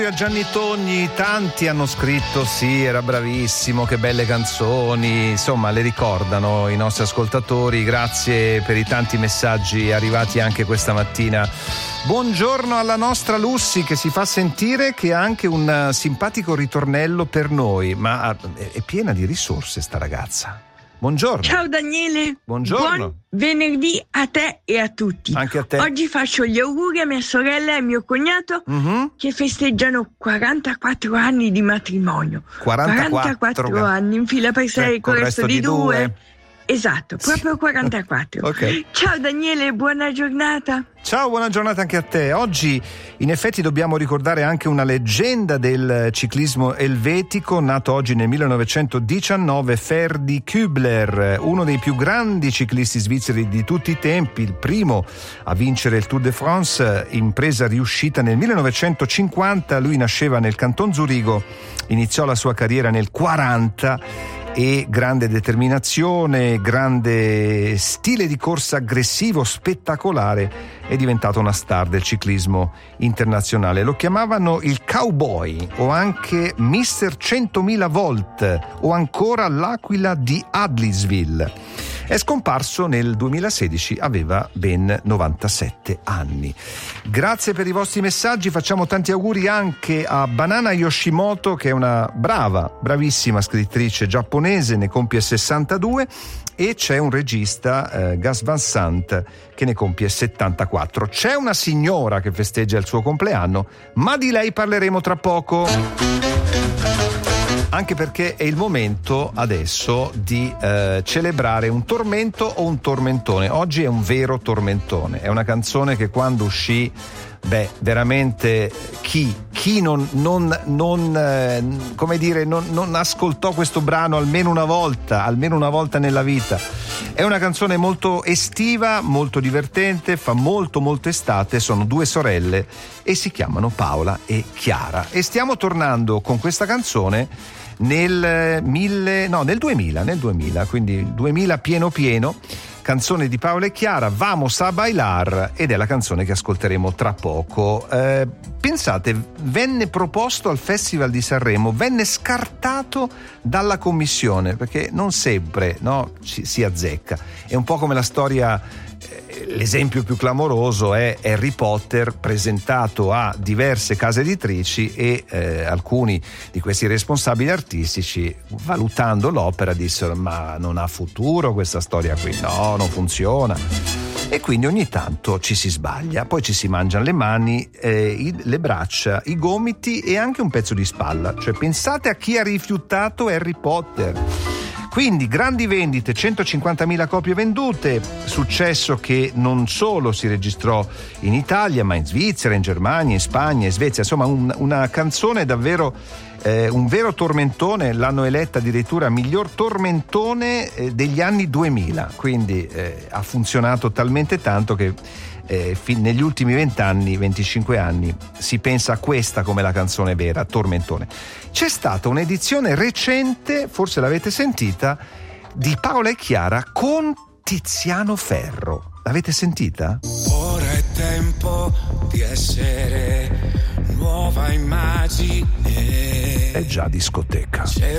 A Gianni Togni tanti hanno scritto sì, era bravissimo, che belle canzoni, insomma le ricordano i nostri ascoltatori. Grazie per i tanti messaggi arrivati anche questa mattina. Buongiorno alla nostra Lussi, che si fa sentire, che ha anche un simpatico ritornello per noi, ma è piena di risorse sta ragazza. Buongiorno. Ciao Daniele. Buongiorno. Buon venerdì a te e a tutti. Anche a te. Oggi faccio gli auguri a mia sorella e a mio cognato che festeggiano 44 anni di matrimonio. 44 anni in fila per sé, con il resto di due. Esatto, proprio 44. Okay. Ciao Daniele, buona giornata. Ciao, buona giornata anche a te. Oggi in effetti dobbiamo ricordare anche una leggenda del ciclismo elvetico, nato oggi nel 1919, Ferdi Kübler, uno dei più grandi ciclisti svizzeri di tutti i tempi, il primo a vincere il Tour de France, impresa riuscita nel 1950. Lui nasceva nel Canton Zurigo, iniziò la sua carriera nel 40 e grande determinazione, grande stile di corsa aggressivo, spettacolare, è diventato una star del ciclismo internazionale. Lo chiamavano il cowboy o anche Mister 100.000 volt o ancora l'Aquila di Adlisville. È scomparso nel 2016, aveva ben 97 anni. Grazie per i vostri messaggi, facciamo tanti auguri anche a Banana Yoshimoto, che è una bravissima scrittrice giapponese, ne compie 62, e c'è un regista, Gus Van Sant, che ne compie 74. C'è una signora che festeggia il suo compleanno, ma di lei parleremo tra poco. Anche perché è il momento adesso di celebrare un tormento o un tormentone. Oggi è un vero tormentone, è una canzone che quando uscì, veramente chi non ascoltò questo brano almeno una volta nella vita. È una canzone molto estiva, molto divertente, fa molto estate, sono due sorelle e si chiamano Paola e Chiara, e stiamo tornando con questa canzone nel 2000, quindi 2000 pieno, canzone di Paola e Chiara, Vamos a bailar, ed è la canzone che ascolteremo tra poco. Pensate, venne proposto al Festival di Sanremo, venne scartato dalla commissione, perché non sempre si azzecca. È un po' come la storia. L'esempio più clamoroso è Harry Potter, presentato a diverse case editrici, e alcuni di questi responsabili artistici, valutando l'opera, dissero: ma non ha futuro questa storia qui, no, non funziona. E quindi ogni tanto ci si sbaglia, poi ci si mangiano le mani, le braccia, i gomiti e anche un pezzo di spalla. Cioè, pensate a chi ha rifiutato Harry Potter. Quindi grandi vendite, 150.000 copie vendute, successo che non solo si registrò in Italia, ma in Svizzera, in Germania, in Spagna, in Svezia. Insomma, una canzone davvero, un vero tormentone. L'hanno eletta addirittura miglior tormentone degli anni 2000. Quindi ha funzionato talmente tanto che negli ultimi 25 anni si pensa a questa come la canzone vera, tormentone. C'è stata un'edizione recente, forse l'avete sentita, di Paola e Chiara con Tiziano Ferro. L'avete sentita? Ora è tempo di essere nuova immagine. È già discoteca. Cerco